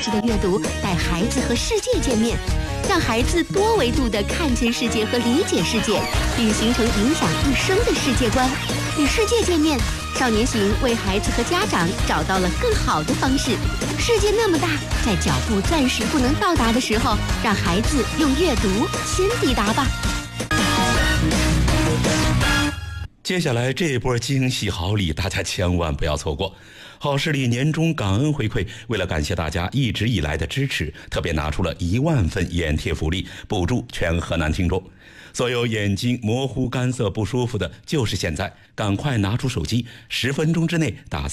质的阅读带孩子和世界见面，让孩子多维度地看见世界和理解世界，并形成影响一生的世界观。与世界见面，少年行为孩子和家长找到了更好的方式。世界那么大，在脚步暂时不能到达的时候，让孩子用阅读先抵达吧。 接下来这一波惊喜好礼，大家千万不要错过。好视力年终感恩回馈，为了感谢大家一直以来的支持，特别拿出了1万份眼贴福利，补助全河南听众。所有眼睛模糊干涩不舒服的，就是现在，赶快拿出手机，10分钟之内打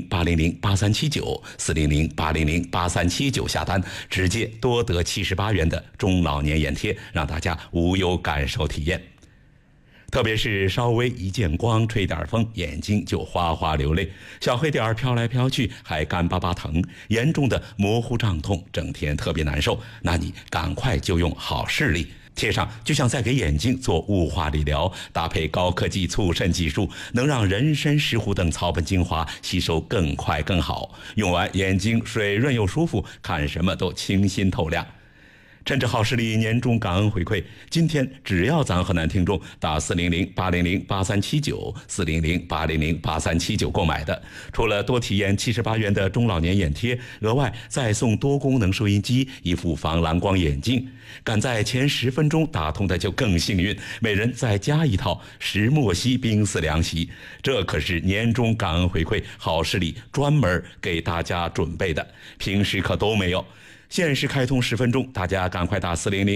400-800-8379，400-800-8379下单，直接多得78元的中老年眼贴，让大家无忧感受体验。特别是稍微一见光，吹点风，眼睛就哗哗流泪，小黑点飘来飘去，还干巴巴疼，严重的模糊胀痛，整天特别难受。那你赶快就用好视力贴上，就像在给眼睛做雾化理疗，搭配高科技促渗技术，能让人参、石斛等草本精华吸收更快更好，用完眼睛水润又舒服，看什么都清新透亮。趁着好视力年终感恩回馈，今天只要咱河南听众打400-800-8379，400-800-8379购买的，除了多体验78元的中老年眼贴，额外再送多功能收音机、一副防蓝光眼镜。赶在前10分钟打通的就更幸运，每人再加一套石墨烯冰丝凉席。这可是年终感恩回馈，好视力专门给大家准备的，平时可都没有。限时开通10分钟，大家赶快打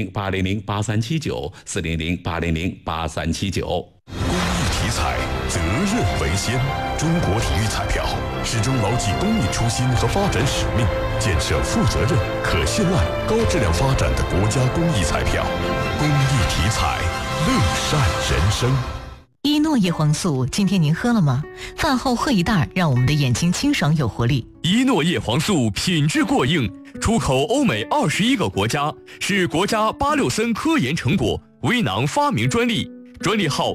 400-800-8379，400-800-8379。 公益体彩，责任为先。中国体育彩票始终牢记公益初心和发展使命，建设负责任、可信赖、高质量发展的国家公益彩票。公益体彩，乐善人生。 依诺叶黄素，今天您喝了吗？饭后喝一袋，让我们的眼睛清爽有活力。 依诺叶黄素品质过硬，出口欧美21个国家，是国家863科研成果，微囊发明专利，专利号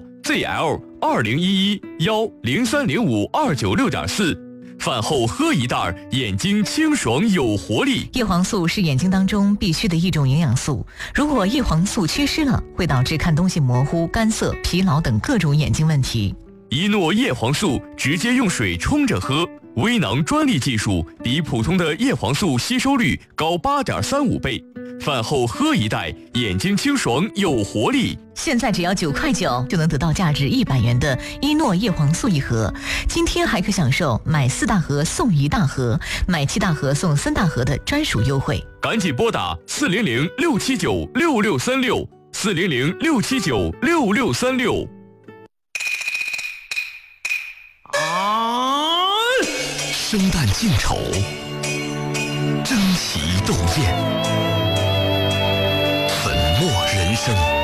ZL2011-10305296.4。饭后喝一袋，眼睛清爽有活力。 叶黄素是眼睛当中必须的一种营养素，如果叶黄素缺失了，会导致看东西模糊、干涩、疲劳等各种眼睛问题。 依诺叶黄素直接用水冲着喝，微囊专利技术，比普通的叶黄素吸收率高8.35倍。饭后喝一袋，眼睛清爽有活力。 现在只要9块9就能得到价值100元的依诺叶黄素一盒，今天还可享受买4大盒送1大盒，买7大盒送3大盒的专属优惠。 赶紧拨打400-679-6636，400-679-6636。 生旦净丑，争奇斗艳，粉墨人生。